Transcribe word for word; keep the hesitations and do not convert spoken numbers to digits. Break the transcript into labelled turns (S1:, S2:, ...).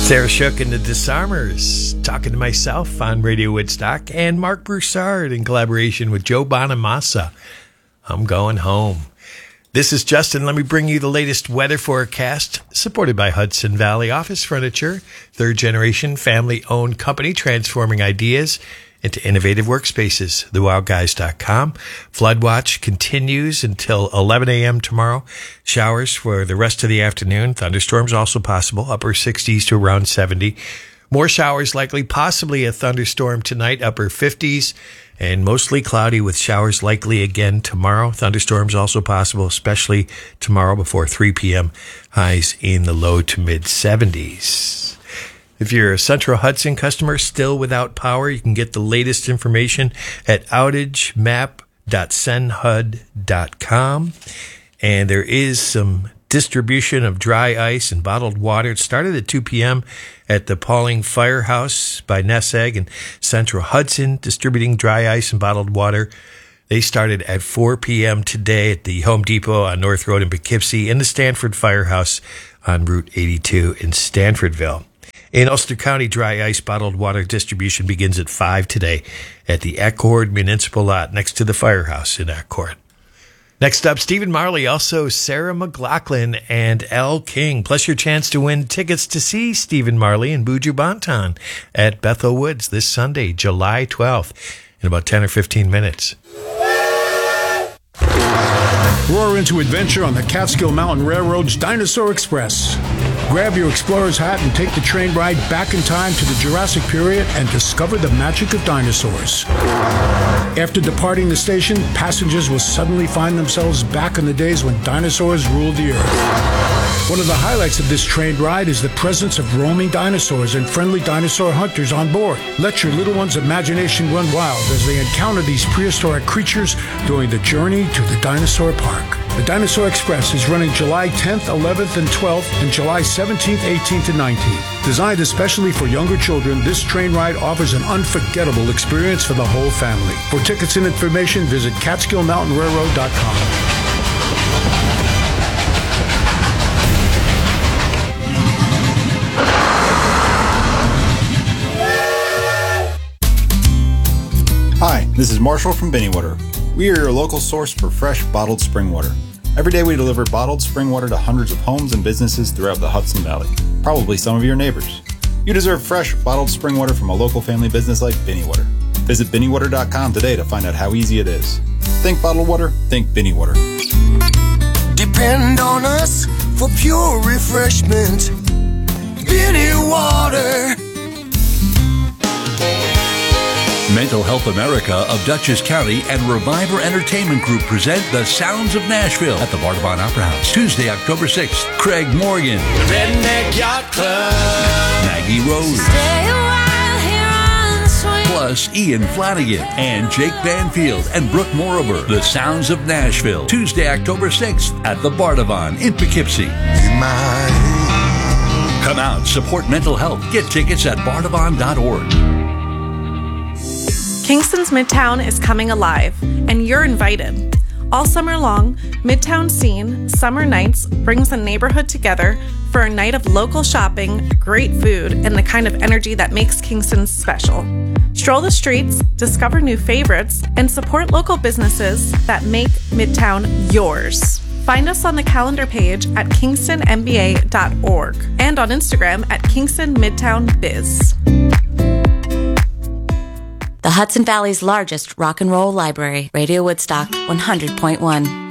S1: Sarah Shook and the Disarmers, talking to myself on Radio Woodstock, and Mark Broussard in collaboration with Joe Bonamassa. I'm going home. This is Justin. Let me bring you the latest weather forecast, supported by Hudson Valley Office Furniture, third generation family-owned company transforming ideas into innovative workspaces, the wow guys dot com. Flood watch continues until eleven a.m. tomorrow. Showers for the rest of the afternoon. Thunderstorms also possible, upper sixties to around seventy. More showers likely, possibly a thunderstorm tonight, upper fifties. And mostly cloudy with showers likely again tomorrow. Thunderstorms also possible, especially tomorrow before three p.m. Highs in the low to mid seventies. If you're a Central Hudson customer still without power, you can get the latest information at outage map dot sen hud dot com. And there is some distribution of dry ice and bottled water. It started at two p.m. at the Pauling Firehouse by Nessegg and Central Hudson, distributing dry ice and bottled water. They started at four p.m. today at the Home Depot on North Road in Poughkeepsie and the Stanford Firehouse on Route eighty-two in Stanfordville. In Ulster County, dry ice bottled water distribution begins at five today at the Accord Municipal Lot next to the firehouse in Accord. Next up, Stephen Marley, also Sarah McLachlan and Elle King, plus your chance to win tickets to see Stephen Marley and Buju Banton at Bethel Woods this Sunday, July twelfth, in about ten or fifteen minutes.
S2: Roar into adventure on the Catskill Mountain Railroad's Dinosaur Express. Grab your explorer's hat and take the train ride back in time to the Jurassic period and discover the magic of dinosaurs. After departing the station, passengers will suddenly find themselves back in the days when dinosaurs ruled the earth. One of the highlights of this train ride is the presence of roaming dinosaurs and friendly dinosaur hunters on board. Let your little one's imagination run wild as they encounter these prehistoric creatures during the journey to the dinosaur park. The Dinosaur Express is running July tenth, eleventh, and twelfth, and July seventeenth, eighteenth, and nineteenth. Designed especially for younger children, this train ride offers an unforgettable experience for the whole family. For tickets and information, visit catskill mountain railroad dot com.
S3: Hi, this is Marshall from Binnywater. We are your local source for fresh, bottled spring water. Every day we deliver bottled spring water to hundreds of homes and businesses throughout the Hudson Valley, probably some of your neighbors. You deserve fresh, bottled spring water from a local family business like Binnywater. Visit binnywater dot com today to find out how easy it is. Think bottled water, think Binnywater.
S4: Depend on us for pure refreshment. Binnywater.
S5: Mental Health America of Dutchess County and Reviver Entertainment Group present The Sounds of Nashville at the Bardavon Opera House, Tuesday, October sixth. Craig Morgan,
S4: Redneck Yacht Club,
S5: Maggie Rose,
S6: Stay a while here on the swing.
S5: plus Ian Flanagan and Jake Banfield and Brooke Morover. The Sounds of Nashville, Tuesday, October sixth at the Bardavon in Poughkeepsie. Come out, support mental health. Get tickets at bardavon dot org.
S7: Kingston's Midtown is coming alive, and you're invited. All summer long, Midtown Scene Summer Nights brings the neighborhood together for a night of local shopping, great food, and the kind of energy that makes Kingston special. Stroll the streets, discover new favorites, and support local businesses that make Midtown yours. Find us on the calendar page at kingston m b a dot org and on Instagram at Kingston Midtown Biz.
S8: The Hudson Valley's largest rock and roll library, Radio Woodstock one hundred point one.